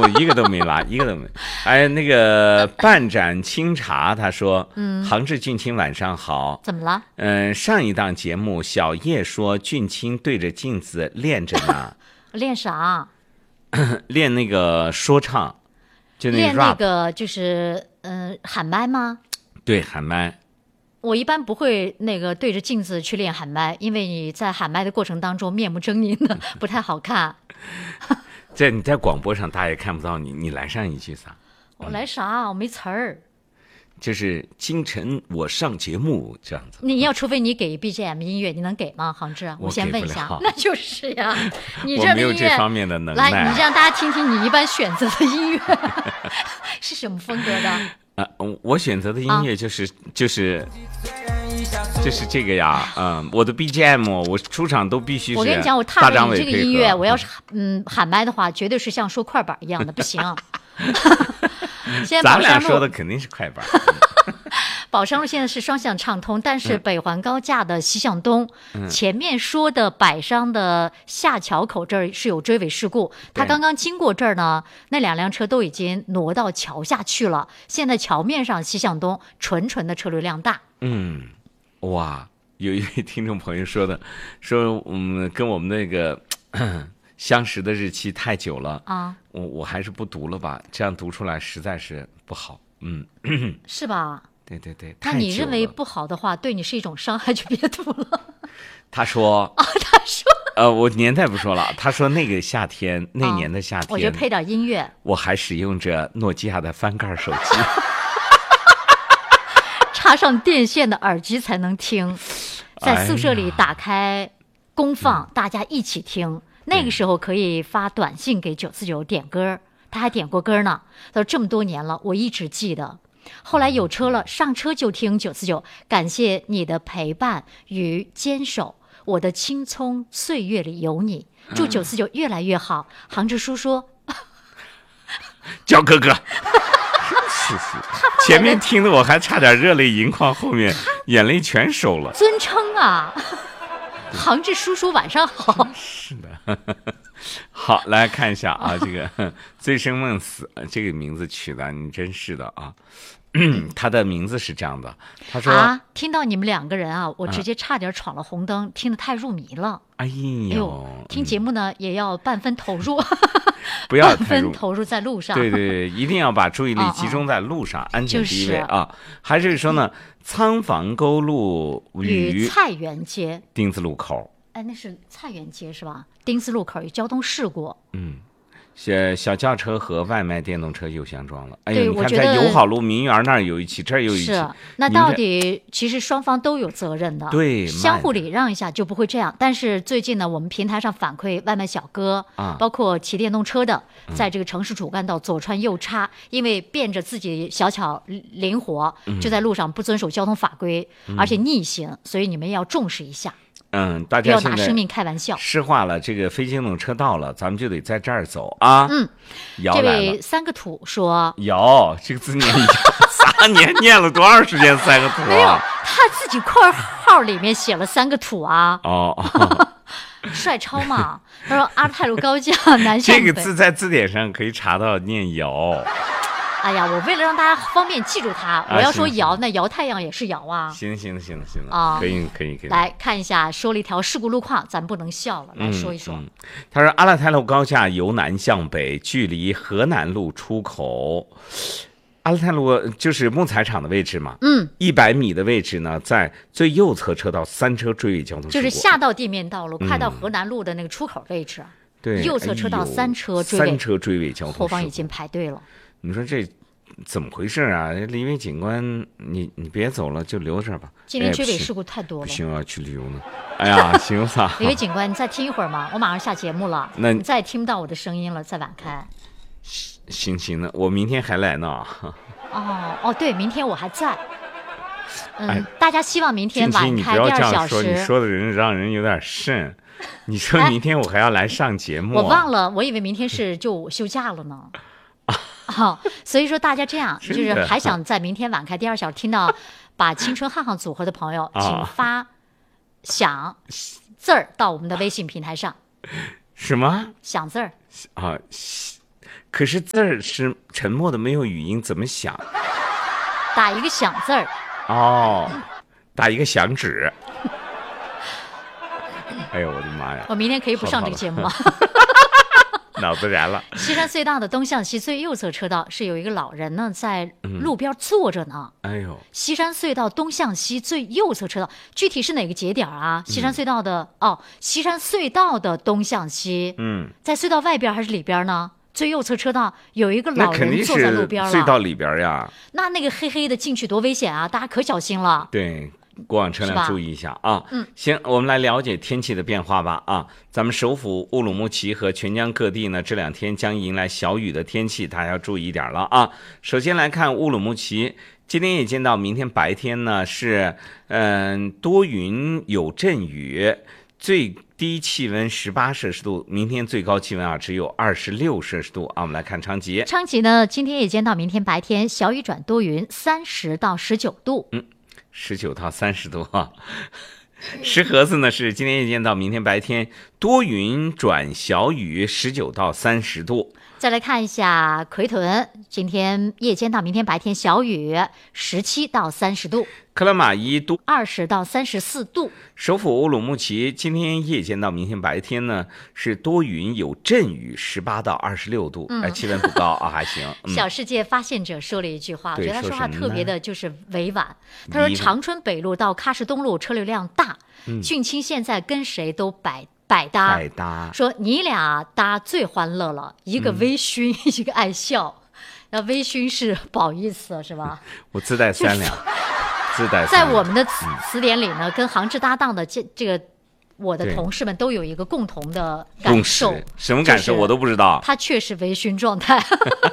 我一个都没拉，一个都没。哎，那个半盏清茶，他说，杭志俊卿晚上好。 怎么了？ 上一档节目，小叶说俊卿对着镜子练着呢。 练啥？ 练那个说唱，就那个 rap。 练那个就是喊麦吗？ 对，喊麦。 我一般不会那个对着镜子去练喊麦，因为你在喊麦的过程当中面目狰狞的，不太好看。 你在广播上大家也看不到你，你来上一句啥？ 我来啥？我没词儿。 就是清晨我上节目这样子。 除非你给 BGM 音乐，你能给吗，杭志？我先问一下。那就是呀，你我没有这方面的能耐。 来，你让大家听听你一般选择的音乐是什么风格的？ 我选择的音乐就是这个呀，我的 BGM 我出场都必须是。 我跟你讲，我踏着你这个音乐，我要是喊麦的话，绝对是像说快板一样的，不行。现在咱俩说的肯定是快板。 宝山路现在是双向畅通，但是北环高架的西向东，前面说的百商的下桥口这儿是有追尾事故，他刚刚经过这儿呢，那2辆车都已经挪到桥下去了。现在桥面上西向东纯的车流量大。 哇，有一位听众朋友说跟我们那个相识的日期太久了啊，我还是不读了吧，这样读出来实在是不好。 是吧？ 对， 那你认为不好的话，对你是一种伤害，就别读了。 他说，我年代不说了。他说那个夏天，那年的夏天， 我觉得配点音乐， 我还使用着诺基亚的翻盖手机， 插上电线的耳机才能听，在宿舍里打开公放，大家一起听。那个时候可以发短信给949点歌，他还点过歌呢。他说这么多年了，我一直记得。后来有车了，上车就听949，感谢你的陪伴与坚守，我的青葱岁月里有你，祝949越来越好。杭志叔说， 叫哥哥。是，前面听的我还差点热泪盈眶，后面眼泪全收了。 尊称啊，杭志叔叔晚上好。 是的。好，来看一下啊，这个醉生梦死这个名字取的，你真是的啊。他的名字是这样的，他说听到你们2个人啊，我直接差点闯了红灯，听得太入迷了。 哎呦， 听节目呢也要半分投入， 不要半分投入在路上。 对，一定要把注意力集中在路上，安全第一位啊。还是说呢，仓房沟路与菜园街丁字路口。 哎，那是菜园街是吧？丁字路口有交通事故。 小轿车和外卖电动车又相撞了。哎呦，你看在友好路民园那儿有一起，这儿有一起。 是，那到底其实双方都有责任的， 对， 相互礼让一下就不会这样。但是最近呢，我们平台上反馈外卖小哥包括骑电动车的，在这个城市主干道左穿右插，因为变着自己小巧灵活，就在路上不遵守交通法规，而且逆行，所以你们要重视一下。 大家现在不要拿生命开玩笑。 施化了，这个非机动车道了，咱们就得在这儿走啊。 这位三个土说， 有这个字念有3年，念了多长时间3个土啊？ 没有，他自己括号里面写了3个土啊。帅超嘛，他说阿泰路高架南向北。 这个字在字典上可以查到念尧。 哎呀，我为了让大家方便记住它，我要说摇，那摇太阳也是摇啊。 行啊，可以。 来看一下，说了一条事故路况，咱不能笑了，来说一说。 他说阿勒泰路高架由南向北，距离河南路出口。阿勒泰路就是木材厂的位置嘛，100米的位置呢，在最右侧车道3车追尾交通事故， 就是下到地面道路，快到河南路的那个出口位置。 对， 右侧车道3车追尾交通事故， 后方已经排队了。 你说这怎么回事啊？李伟警官，你别走了，就留这儿吧。 今天追尾事故太多了。 不行啊，去旅游呢。哎呀，行吧。 李伟警官，你再听一会儿嘛，我马上下节目了， 那你再也听不到我的声音了，再晚开。 行呢，我明天还来呢。 对，明天我还在。大家希望明天晚开第2小时。 你说的人让人有点瘆。你说明天我还要来上节目， 我忘了，我以为明天是就休假了呢。所以说大家这样，就是还想在明天晚开第2小时听到把青春汉汉组合的朋友，请发响字儿到我们的微信平台上。 什么响字儿可是字儿是沉默的，没有语音，怎么想？ 打一个响字儿。 哦，打一个响指。哎呦，我的妈呀！ 我明天可以不上这个节目吗？ 脑子燃了。 西山隧道的东向西最右侧车道是有一个老人呢，在路边坐着呢。 哎呦， 西山隧道东向西最右侧车道，具体是哪个节点啊？西山隧道的西山隧道的东向西。在隧道外边还是里边呢？最右侧车道有一个老人坐在路边了。 隧道里边呀。 那个黑黑的进去多危险啊！大家可小心了。 对。过往车辆注意一下啊！行，我们来了解天气的变化吧啊！咱们首府乌鲁木齐和全疆各地呢，这2天将迎来小雨的天气，大家要注意一点了啊！首先来看乌鲁木齐，今天夜间到明天白天呢是多云有阵雨，最低气温18摄氏度，明天最高气温只有26摄氏度啊！我们来看昌吉， 昌吉呢，今天夜间到明天白天小雨转多云，30到19度。 19到30度啊。石河子呢是今天夜间到明天白天多云转小雨，19到30度。 再来看一下奎屯，今天夜间到明天白天小雨，17到30度。 克拉玛依都 20到34度。 首府乌鲁木齐今天夜间到明天白天呢是多云有阵雨，18到26度，气温不高啊，还行。 小世界发现者说了一句话，我觉得他说话特别的就是委婉。他说长春北路到喀什东路车流量大，俊卿现在跟谁都百搭，说你俩搭最欢乐了，一个微醺，一个爱笑。那微醺是不好意思是吧？ 我自带3两。 在我们的词典里呢，跟杭志搭档的这个我的同事们都有一个共同的感受。 什么感受我都不知道。 他确实微醺状态。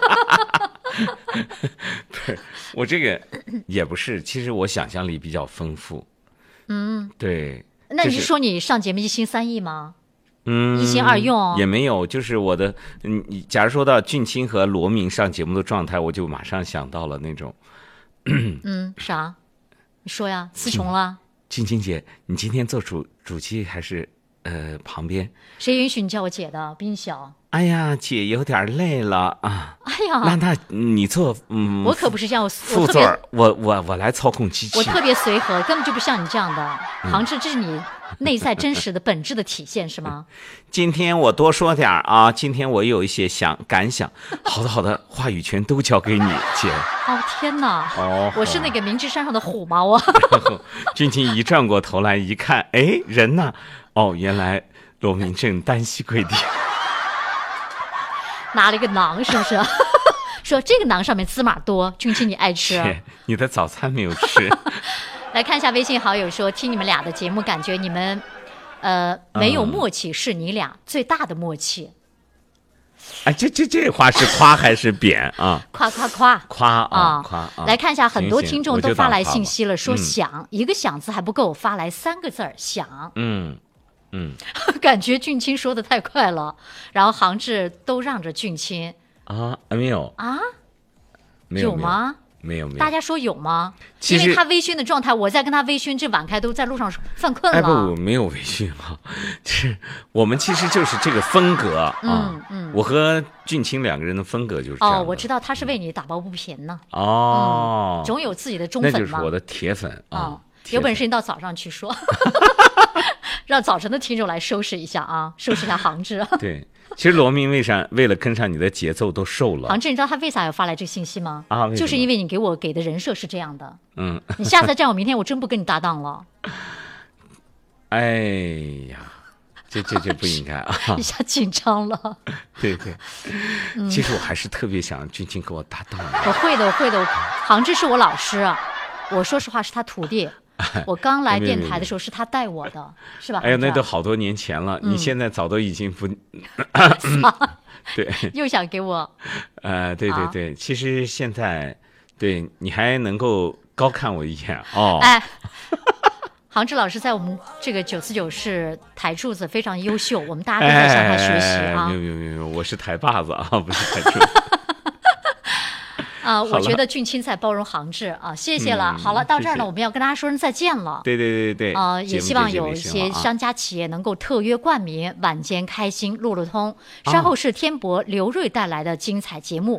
对，我这个也不是，其实我想象力比较丰富。对。 那你是说你上节目一心三意吗？一心二用也没有，就是我的，假如说到俊卿和罗明上节目的状态，我就马上想到了那种， 啥？你说呀，词穷了。 俊卿姐，你今天做主机还是旁边？ 谁允许你叫我姐的？比你小。 哎呀，姐有点累了啊。 哎呀， 那你坐， 我可不是这样， 副座，我来操控机器。 我特别随和，根本就不像你这样的。杭志，这是你内在真实的本质的体现是吗？ 今天我多说点啊，今天我有一些感想。好的，话语权都交给你，姐。 天哪！我是那个明知山上的虎吗？我。 俊卿一转过头来一看，哎，人呢？原来罗明正单膝跪地。 拿了一个馕，是不是？说这个馕上面芝麻多，俊卿你爱吃。 你的早餐没有吃。 来看一下微信好友说，听你们俩的节目，感觉你们没有默契，是你俩最大的默契。 哎，这话是夸还是贬啊？ 夸夸。 来看一下，很多听众都发来信息了，说想一个想字还不够，发来3个字儿想。感觉俊卿说的太快了，然后杭志都让着俊卿没有啊？ 有吗？ 没有。 大家说有吗？因为他微醺的状态，我在跟他微醺，这晚开都在路上犯困了。 不，没有微醺啊，我们其实就是这个风格啊。我和俊卿2个人的风格就是这样。 我知道他是为你打抱不平呢。总有自己的忠粉嘛。 那就是我的铁粉啊。 有本事你到早上去说。让早晨的听众来收拾一下收拾一下杭志。 对，其实罗明为了跟上你的节奏都瘦了。 杭志，你知道他为啥要发来这个信息吗？就是因为你给的人设是这样的。你下次这样，我明天我真不跟你搭档了。 哎呀，这不应该啊！ 一下紧张了。 对，其实我还是特别想俊卿跟我搭档。 我会的。杭志是我老师，我说实话是他徒弟。我刚来电台的时候是他带我的，是吧？ 哎呀，那都好多年前了，你现在早都已经不对， 又想给我对，其实现在对你还能够高看我一眼杭志老师在我们这个949是台柱子，非常优秀，我们大家都在向他学习没有，我是台把子不是台柱子。 我觉得俊钦在包容行志啊，谢谢了。好了，到这儿呢，我们要跟大家说声再见了。 对也希望有一些商家企业能够特约冠名，晚间开心路路通。稍后是天博刘锐带来的精彩节目。